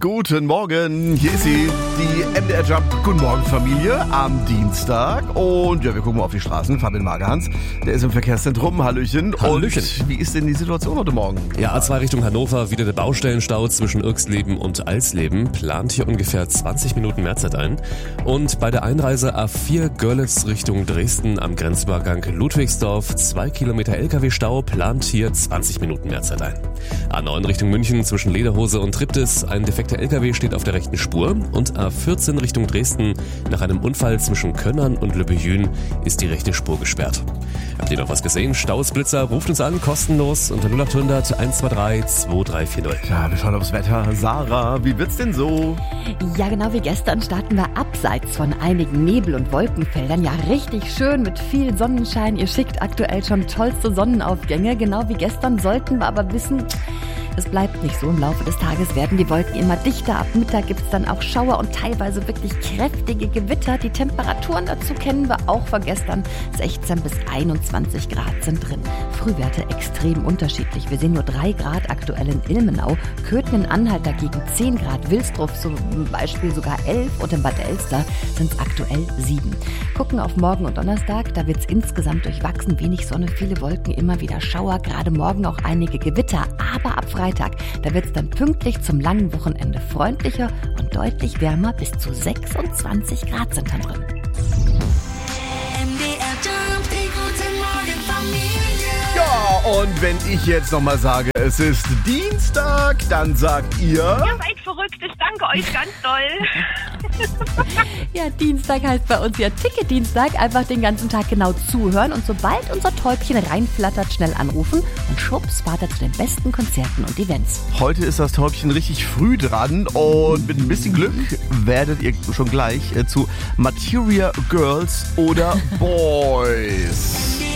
Guten Morgen, hier ist sie, die MDR Jump. Guten Morgen Familie am Dienstag und ja, wir gucken mal auf die Straßen. Fabian Magerhans, der ist im Verkehrszentrum. Hallöchen. Hallöchen. Und wie ist denn die Situation heute Morgen? Ja, A2 Richtung Hannover, wieder der Baustellenstau zwischen Irxleben und Alsleben. Plant hier ungefähr 20 Minuten Mehrzeit ein. Und bei der Einreise A4 Görlitz Richtung Dresden am Grenzübergang Ludwigsdorf 2 Kilometer LKW-Stau, plant hier 20 Minuten Mehrzeit ein. A9 Richtung München zwischen Lederhose und Triptis, ein defekter LKW steht auf der rechten Spur. Und A14 Richtung Dresden, nach einem Unfall zwischen Könnern und Lübbejün ist die rechte Spur gesperrt. Habt ihr noch was gesehen? Staus, Blitzer, ruft uns an, kostenlos unter 0800 123 2340. Ja, wir schauen aufs Wetter. Sarah, wie wird's denn so? Ja, genau wie gestern starten wir abseits von einigen Nebel- und Wolkenfeldern. Ja, richtig schön mit viel Sonnenschein. Ihr schickt aktuell schon tollste Sonnenaufgänge. Genau wie gestern sollten wir aber wissen, es bleibt nicht so. Im Laufe des Tages werden die Wolken immer dichter. Ab Mittag gibt es dann auch Schauer und teilweise wirklich kräftige Gewitter. Die Temperaturen dazu kennen wir auch von gestern. 16 bis 21 Grad sind drin. Frühwerte extrem unterschiedlich. Wir sehen nur 3 Grad aktuell in Ilmenau. Köthen in Anhalt dagegen 10 Grad. Wilsdruff zum Beispiel sogar 11 und in Bad Elster sind es aktuell 7. Gucken auf morgen und Donnerstag. Da wird es insgesamt durchwachsen. Wenig Sonne, viele Wolken, immer wieder Schauer. Gerade morgen auch einige Gewitter. Aber ab Freitag, da wird es dann pünktlich zum langen Wochenende freundlicher und deutlich wärmer. Bis zu 26 Grad sind dann drin. Ja, und wenn ich jetzt nochmal sage, es ist Dienstag, dann sagt ihr... Ihr seid verrückt, ich danke euch ganz doll. Ja, Dienstag heißt bei uns ja Ticket-Dienstag. Einfach den ganzen Tag genau zuhören und sobald unser Täubchen reinflattert, schnell anrufen und schwupps fahrt er zu den besten Konzerten und Events. Heute ist das Täubchen richtig früh dran und mit ein bisschen Glück werdet ihr schon gleich zu Materia Girls oder Boys.